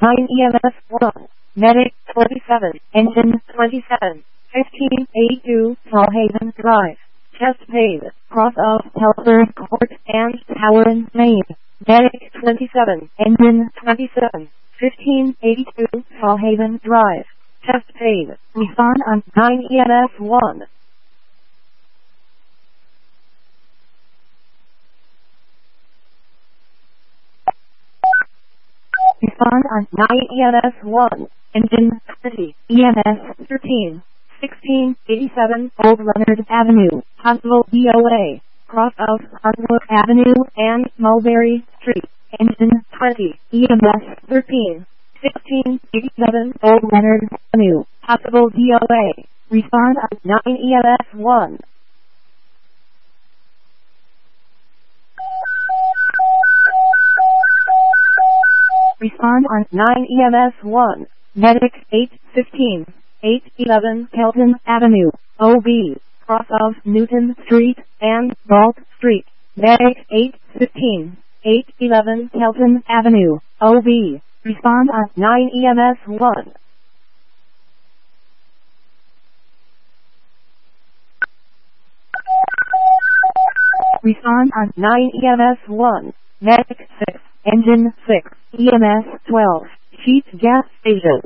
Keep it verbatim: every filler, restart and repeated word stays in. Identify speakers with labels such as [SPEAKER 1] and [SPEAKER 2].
[SPEAKER 1] nine E M S one, Medic twenty-seven, Engine twenty-seven, fifteen eighty-two, Tallhaven Drive, Chesapeake, cross of Telford Court and Tower in Maine. Medic twenty-seven, Engine twenty-seven, fifteen eighty-two, Tallhaven Drive, Chesapeake, respond on nine E M S one. Respond on nine E M S one, Engine twenty, E M S thirteen, sixteen eighty-seven, Old Leonard Avenue, Huntsville, D O A, cross of Huntsville Avenue and Mulberry Street. Engine twenty, E M S thirteen, sixteen eighty-seven, Old Leonard Avenue, Huntsville, D O A. Respond on nine E M S one. Respond on nine E M S one, Medic eight fifteen, eight eleven Kelton Avenue, O B, cross of Newton Street and Galt Street. Medic eight fifteen, eight eleven Kelton Avenue, O B. Respond on nine E M S one. Respond on nine E M S one, Medic six, Engine six, E M S twelve, Sheet Gas Station.